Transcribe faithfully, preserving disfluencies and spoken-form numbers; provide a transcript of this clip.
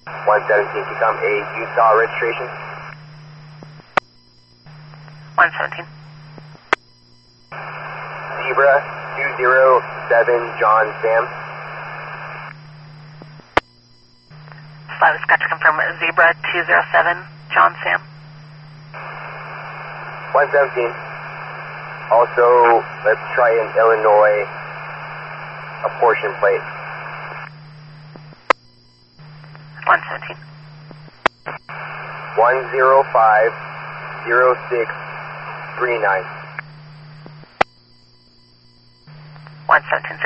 one seventeen, become a Utah registration. one seventeen. Zebra two zero seven, John Sam. Five, got to confirm Zebra two zero seven, John Sam. one seventeen. Also, let's try in Illinois, a portion plate. one seventeen. one zero five zero six three nine. one seventeen,